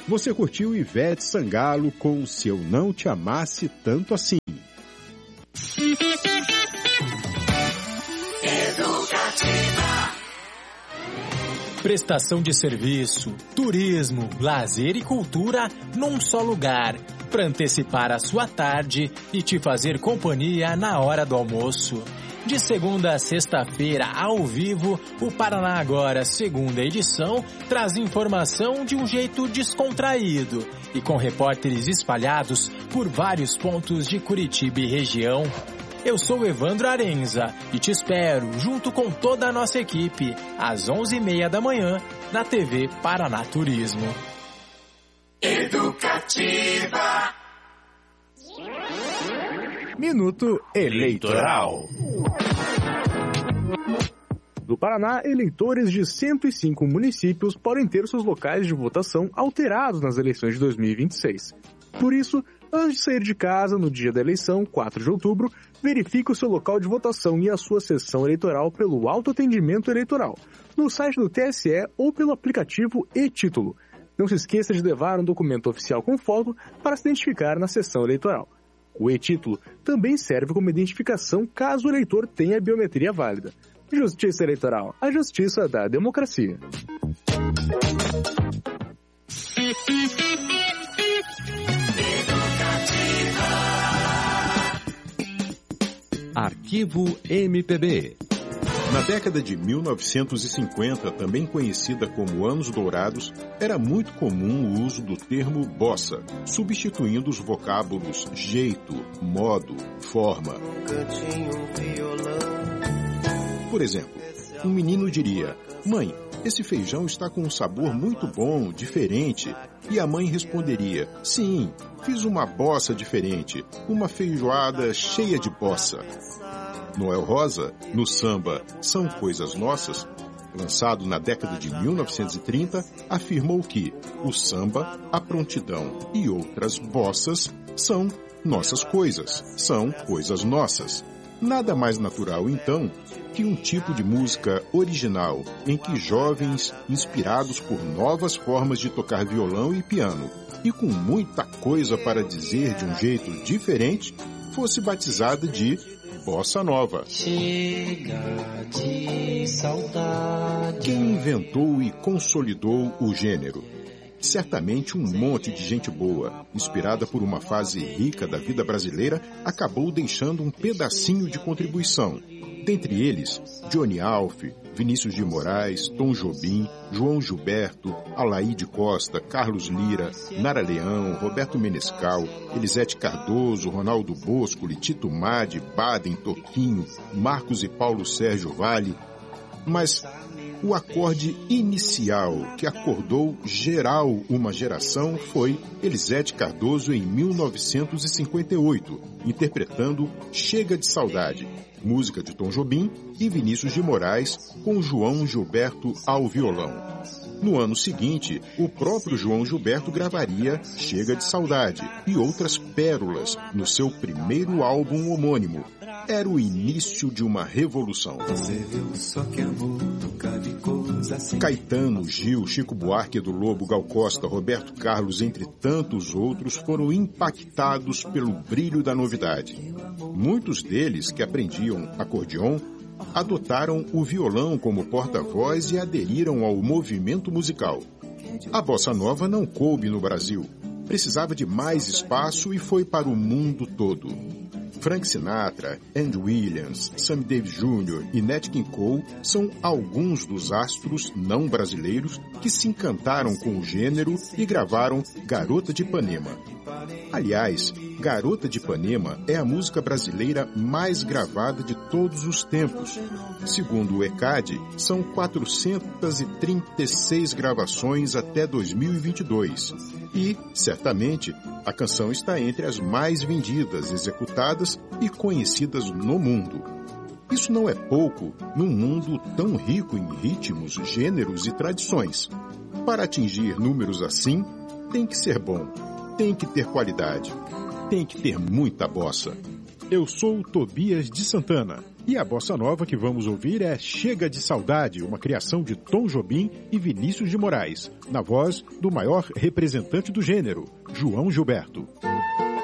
Você curtiu Ivete Sangalo com Se Eu Não Te Amasse Tanto Assim. Prestação de serviço, turismo, lazer e cultura num só lugar, para antecipar a sua tarde e te fazer companhia na hora do almoço. De segunda a sexta-feira, ao vivo, o Paraná Agora, segunda edição, traz informação de um jeito descontraído e com repórteres espalhados por vários pontos de Curitiba e região. Eu sou Evandro Arenza e te espero, junto com toda a nossa equipe, às 11h30 da manhã, na TV Paraná Turismo. Educativa. Minuto Eleitoral. No Paraná, eleitores de 105 municípios podem ter seus locais de votação alterados nas eleições de 2026. Por isso, antes de sair de casa no dia da eleição, 4 de outubro, verifique o seu local de votação e a sua sessão eleitoral pelo autoatendimento eleitoral, no site do TSE ou pelo aplicativo e-Título. Não se esqueça de levar um documento oficial com foto para se identificar na sessão eleitoral. O e-Título também serve como identificação caso o eleitor tenha biometria válida. Justiça Eleitoral, a justiça da democracia. Arquivo MPB. Na década de 1950, também conhecida como Anos Dourados, era muito comum o uso do termo bossa, substituindo os vocábulos jeito, modo, forma. Por exemplo, um menino diria: "Mãe, esse feijão está com um sabor muito bom, diferente." E a mãe responderia: "Sim, fiz uma bossa diferente, uma feijoada cheia de bossa." Noel Rosa, no samba São Coisas Nossas, lançado na década de 1930, afirmou que o samba, a prontidão e outras bossas são nossas coisas, são coisas nossas. Nada mais natural, então, que um tipo de música original em que jovens, inspirados por novas formas de tocar violão e piano, e com muita coisa para dizer de um jeito diferente, fosse batizada de Bossa Nova. Chega de saudade. Quem inventou e consolidou o gênero? Certamente um monte de gente boa, inspirada por uma fase rica da vida brasileira, acabou deixando um pedacinho de contribuição. Dentre eles, Johnny Alf, Vinícius de Moraes, Tom Jobim, João Gilberto, Alaíde Costa, Carlos Lira, Nara Leão, Roberto Menescal, Elisete Cardoso, Ronaldo Bosco, Tito Madi, Baden, Toquinho, Marcos e Paulo Sérgio Vale. Mas o acorde inicial que acordou geral uma geração foi Elisete Cardoso em 1958, interpretando Chega de Saudade, música de Tom Jobim, e Vinícius de Moraes com João Gilberto ao violão. No ano seguinte, o próprio João Gilberto gravaria Chega de Saudade e outras pérolas no seu primeiro álbum homônimo. Era o início de uma revolução. Caetano, Gil, Chico Buarque do Lobo, Gal Costa, Roberto Carlos, entre tantos outros, foram impactados pelo brilho da novidade. Muitos deles, que aprendiam acordeon, adotaram o violão como porta-voz e aderiram ao movimento musical. A bossa nova não coube no Brasil. Precisava de mais espaço e foi para o mundo todo. Frank Sinatra, Andy Williams, Sammy Davis Jr. e Nat King Cole são alguns dos astros não brasileiros que se encantaram com o gênero e gravaram Garota de Ipanema. Aliás, Garota de Ipanema é a música brasileira mais gravada de todos os tempos. Segundo o ECAD, são 436 gravações até 2022. E, certamente, a canção está entre as mais vendidas, executadas e conhecidas no mundo. Isso não é pouco num mundo tão rico em ritmos, gêneros e tradições. Para atingir números assim, tem que ser bom, tem que ter qualidade, tem que ter muita bossa. Eu sou o Tobias de Santana. E a bossa nova que vamos ouvir é Chega de Saudade, uma criação de Tom Jobim e Vinícius de Moraes, na voz do maior representante do gênero, João Gilberto.